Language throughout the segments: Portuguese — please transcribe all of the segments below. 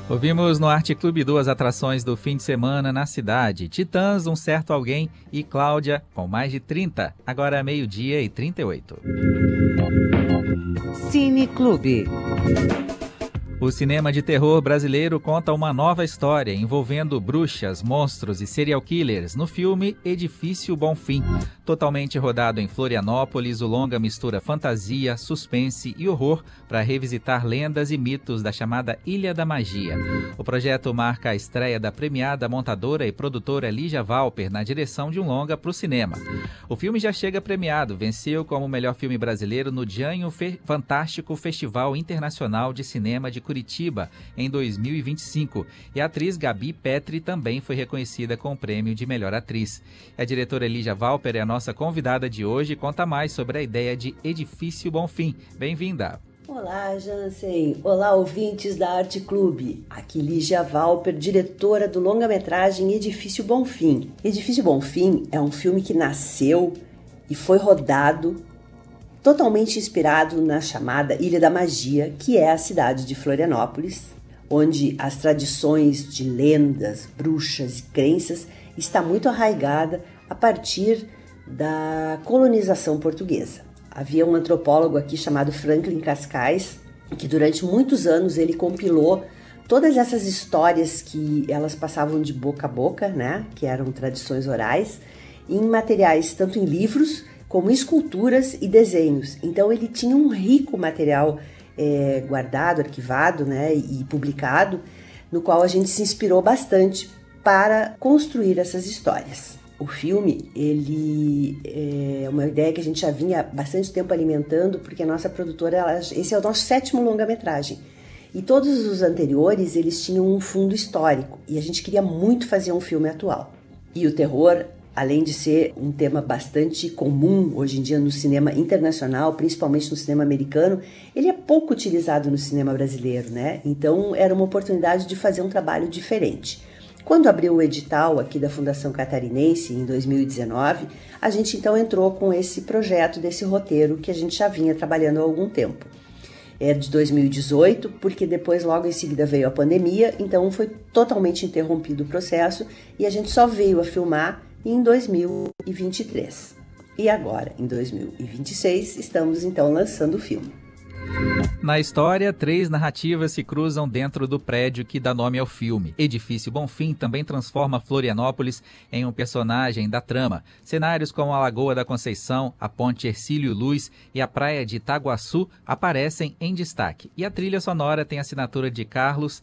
Ouvimos no Arte Clube duas atrações do fim de semana na cidade. Titãs, Um Certo Alguém e Cláudia, com mais de 30. Agora é 12h38. Cine Clube. O cinema de terror brasileiro conta uma nova história envolvendo bruxas, monstros e serial killers no filme Edifício Bonfim. Totalmente rodado em Florianópolis, o longa mistura fantasia, suspense e horror para revisitar lendas e mitos da chamada Ilha da Magia. O projeto marca a estreia da premiada montadora e produtora Lígia Valper na direção de um longa para o cinema. O filme já chega premiado, venceu como melhor filme brasileiro no Janho Fantástico Festival Internacional de Cinema de Curitiba, em 2025. E a atriz Gabi Petri também foi reconhecida com o prêmio de melhor atriz. A diretora Lígia Valper é a nossa convidada de hoje e conta mais sobre a ideia de Edifício Bonfim. Bem-vinda! Olá, Jansen! Olá, ouvintes da Arte Clube! Aqui Lígia Valper, diretora do longa-metragem Edifício Bonfim. Edifício Bonfim é um filme que nasceu e foi rodado totalmente inspirado na chamada Ilha da Magia, que é a cidade de Florianópolis, onde as tradições de lendas, bruxas e crenças está muito arraigada a partir da colonização portuguesa. Havia um antropólogo aqui chamado Franklin Cascais, que durante muitos anos ele compilou todas essas histórias que elas passavam de boca a boca, né, que eram tradições orais, em materiais, tanto em livros, como esculturas e desenhos. Então ele tinha um rico material guardado, arquivado, né, e publicado, no qual a gente se inspirou bastante para construir essas histórias. O filme, ele é uma ideia que a gente já vinha há bastante tempo alimentando, porque a nossa produtora, esse é o nosso 7º longa-metragem. E todos os anteriores, eles tinham um fundo histórico, e a gente queria muito fazer um filme atual. E o terror, além de ser um tema bastante comum hoje em dia no cinema internacional, principalmente no cinema americano, ele é pouco utilizado no cinema brasileiro, né? Então era uma oportunidade de fazer um trabalho diferente. Quando abriu o edital aqui da Fundação Catarinense, em 2019, a gente então entrou com esse projeto, desse roteiro que a gente já vinha trabalhando há algum tempo. É de 2018, porque depois, logo em seguida, veio a pandemia, então foi totalmente interrompido o processo e a gente só veio a filmar em 2023. E agora, em 2026, estamos então lançando o filme. Na história, 3 narrativas se cruzam dentro do prédio que dá nome ao filme. Edifício Bonfim também transforma Florianópolis em um personagem da trama. Cenários como a Lagoa da Conceição, a Ponte Hercílio Luz e a Praia de Itaguaçu aparecem em destaque. E a trilha sonora tem assinatura de Carlos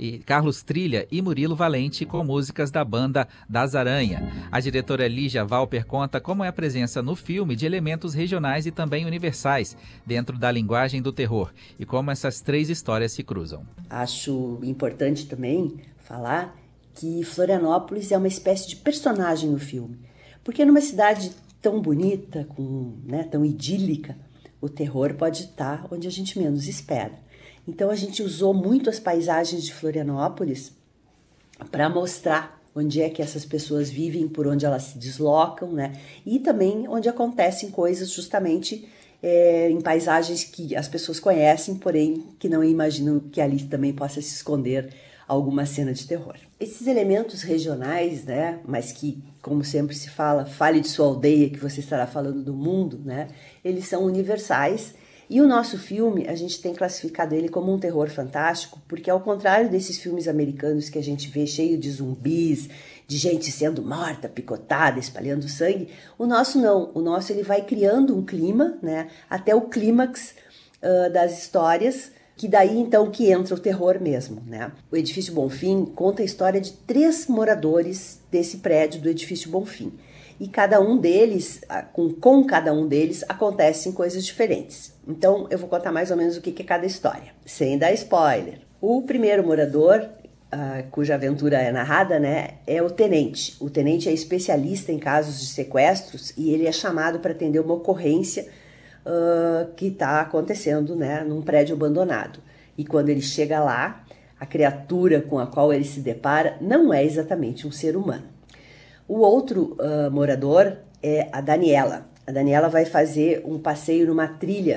Trilha e Murilo Valente, com músicas da banda Das Aranha. A diretora Lígia Valper conta como é a presença no filme de elementos regionais e também universais dentro da linguagem do terror e como essas 3 histórias se cruzam. Acho importante também falar que Florianópolis é uma espécie de personagem no filme, porque numa cidade tão bonita, tão idílica, o terror pode estar onde a gente menos espera. Então a gente usou muito as paisagens de Florianópolis para mostrar onde é que essas pessoas vivem, por onde elas se deslocam, né? E também onde acontecem coisas justamente em paisagens que as pessoas conhecem, porém que não imaginam que ali também possa se esconder alguma cena de terror. Esses elementos regionais, né, mas que, como sempre se fala, fale de sua aldeia que você estará falando do mundo, né, eles são universais. E o nosso filme, a gente tem classificado ele como um terror fantástico, porque ao contrário desses filmes americanos que a gente vê cheio de zumbis, de gente sendo morta, picotada, espalhando sangue, o nosso não. O nosso ele vai criando um clima, né, até o clímax das histórias, que daí então que entra o terror mesmo, né? O Edifício Bonfim conta a história de 3 moradores desse prédio do Edifício Bonfim. E cada um deles, com cada um deles, acontecem coisas diferentes. Então, eu vou contar mais ou menos o que é cada história, sem dar spoiler. O primeiro morador, cuja aventura é narrada, né, é o tenente. O tenente é especialista em casos de sequestros e ele é chamado para atender uma ocorrência que está acontecendo, né, num prédio abandonado. E quando ele chega lá, a criatura com a qual ele se depara não é exatamente um ser humano. O outro morador é a Daniela. A Daniela vai fazer um passeio numa trilha